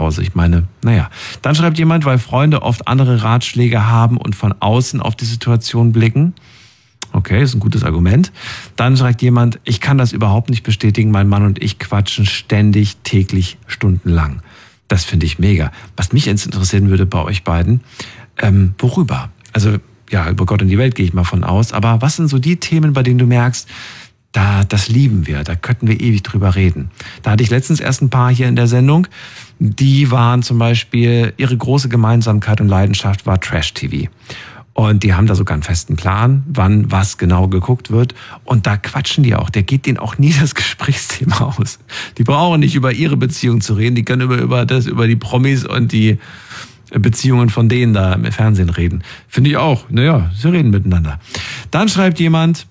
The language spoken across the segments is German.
Hause. Ich meine, naja. Dann schreibt jemand, weil Freunde oft andere Ratschläge haben und von außen auf die Situation blicken. Okay, ist ein gutes Argument. Dann schreibt jemand, ich kann das überhaupt nicht bestätigen. Mein Mann und ich quatschen ständig, täglich, stundenlang. Das finde ich mega. Was mich jetzt interessieren würde bei euch beiden, worüber? Also ja, über Gott und die Welt gehe ich mal von aus. Aber was sind so die Themen, bei denen du merkst, das lieben wir, da könnten wir ewig drüber reden. Da hatte ich letztens erst ein paar hier in der Sendung, die waren zum Beispiel, ihre große Gemeinsamkeit und Leidenschaft war Trash-TV. Und die haben da sogar einen festen Plan, wann was genau geguckt wird. Und da quatschen die auch. Der geht denen auch nie das Gesprächsthema aus. Die brauchen nicht über ihre Beziehung zu reden. Die können über die Promis und die Beziehungen von denen da im Fernsehen reden. Finde ich auch. Naja, sie reden miteinander. Dann schreibt jemand,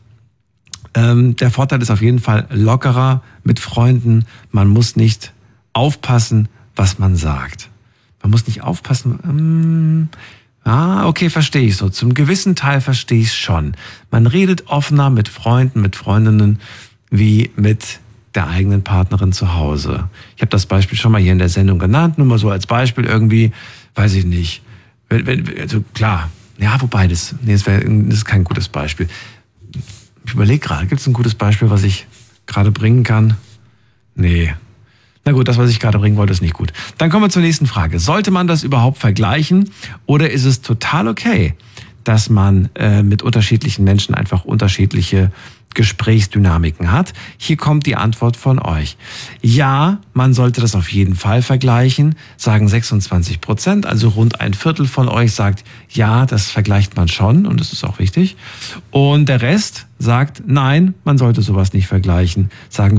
der Vorteil ist auf jeden Fall lockerer mit Freunden. Man muss nicht aufpassen, was man sagt. Man muss nicht aufpassen. Okay, verstehe ich so. Zum gewissen Teil verstehe ich es schon. Man redet offener mit Freunden, mit Freundinnen, wie mit der eigenen Partnerin zu Hause. Ich habe das Beispiel schon mal hier in der Sendung genannt, nur mal so als Beispiel irgendwie, weiß ich nicht. Also klar, ja, wobei das ist kein gutes Beispiel. Ich überlege gerade, gibt es ein gutes Beispiel, was ich gerade bringen kann? Nee. Na gut, das, was ich gerade bringen wollte, ist nicht gut. Dann kommen wir zur nächsten Frage. Sollte man das überhaupt vergleichen oder ist es total okay, dass man mit unterschiedlichen Menschen einfach unterschiedliche Gesprächsdynamiken hat? Hier kommt die Antwort von euch. Ja, man sollte das auf jeden Fall vergleichen, sagen 26%, also rund ein Viertel von euch sagt, ja, das vergleicht man schon und das ist auch wichtig. Und der Rest sagt, nein, man sollte sowas nicht vergleichen, sagen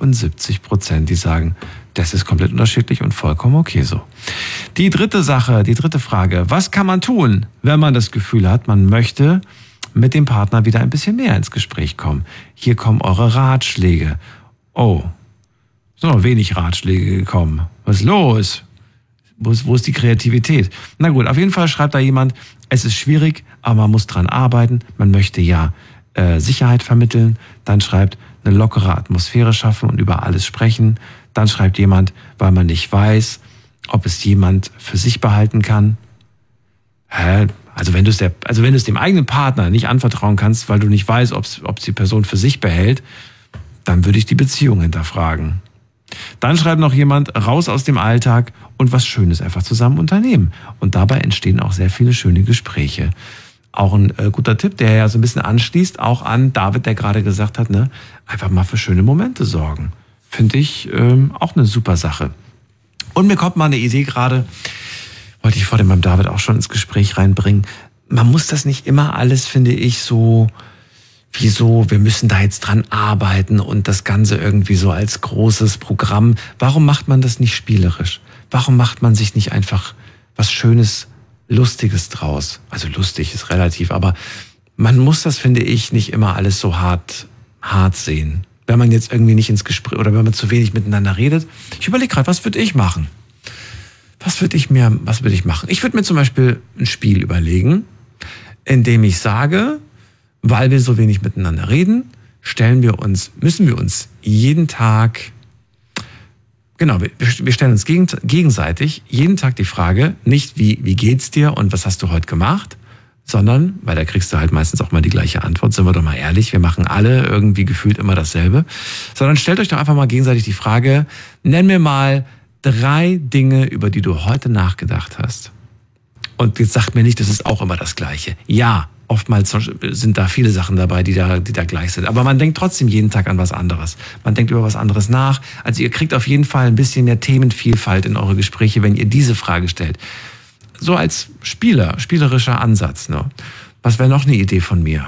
74%, die sagen, das ist komplett unterschiedlich und vollkommen okay so. Die dritte Frage, was kann man tun, wenn man das Gefühl hat, man möchte mit dem Partner wieder ein bisschen mehr ins Gespräch kommen? Hier kommen eure Ratschläge. Oh, so wenig Ratschläge gekommen. Was ist los? Wo ist die Kreativität? Na gut, auf jeden Fall schreibt da jemand, es ist schwierig, aber man muss dran arbeiten. Man möchte ja Sicherheit vermitteln. Dann schreibt, eine lockere Atmosphäre schaffen und über alles sprechen. Dann schreibt jemand, weil man nicht weiß, ob es jemand für sich behalten kann. Also wenn du es dem eigenen Partner nicht anvertrauen kannst, weil du nicht weißt, ob die Person für sich behält, dann würde ich die Beziehung hinterfragen. Dann schreibt noch jemand, raus aus dem Alltag und was Schönes einfach zusammen unternehmen. Und dabei entstehen auch sehr viele schöne Gespräche. Auch ein guter Tipp, der ja so ein bisschen anschließt, auch an David, der gerade gesagt hat, ne, einfach mal für schöne Momente sorgen. Finde ich auch eine super Sache. Und mir kommt mal eine Idee gerade, wollte ich vor dem beim David auch schon ins Gespräch reinbringen. Man muss das nicht immer alles, finde ich, so, wieso, wir müssen da jetzt dran arbeiten und das Ganze irgendwie so als großes Programm. Warum macht man das nicht spielerisch? Warum macht man sich nicht einfach was Schönes, Lustiges draus? Also lustig ist relativ, aber man muss das, finde ich, nicht immer alles so hart sehen. Wenn man jetzt irgendwie nicht ins Gespräch oder wenn man zu wenig miteinander redet. Ich überlege gerade, was würde ich machen? Was würde ich machen? Ich würde mir zum Beispiel ein Spiel überlegen, in dem ich sage, weil wir so wenig miteinander reden, müssen wir uns jeden Tag, genau, wir stellen uns gegenseitig jeden Tag die Frage, nicht wie geht's dir und was hast du heute gemacht, sondern, weil da kriegst du halt meistens auch mal die gleiche Antwort, sind wir doch mal ehrlich, wir machen alle irgendwie gefühlt immer dasselbe, sondern stellt euch doch einfach mal gegenseitig die Frage, nenn mir mal 3 Dinge, über die du heute nachgedacht hast. Und jetzt sagt mir nicht, das ist auch immer das Gleiche. Ja, oftmals sind da viele Sachen dabei, die da gleich sind. Aber man denkt trotzdem jeden Tag an was anderes. Man denkt über was anderes nach. Also ihr kriegt auf jeden Fall ein bisschen mehr Themenvielfalt in eure Gespräche, wenn ihr diese Frage stellt. So als spielerischer Ansatz. Ne? Was wäre noch eine Idee von mir?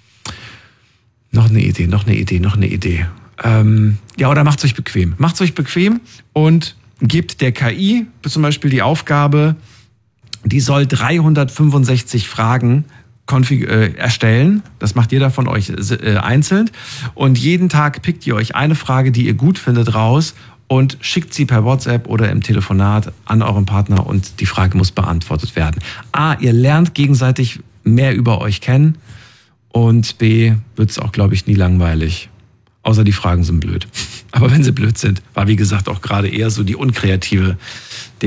Noch eine Idee. Ja, oder macht's euch bequem. Macht's euch bequem und gebt der KI zum Beispiel die Aufgabe, die soll 365 Fragen erstellen. Das macht jeder von euch einzeln. Und jeden Tag pickt ihr euch eine Frage, die ihr gut findet, raus und schickt sie per WhatsApp oder im Telefonat an euren Partner und die Frage muss beantwortet werden. A, ihr lernt gegenseitig mehr über euch kennen und B, wird es auch, glaube ich, nie langweilig. Außer die Fragen sind blöd. Aber wenn sie blöd sind, war wie gesagt auch gerade eher so die unkreative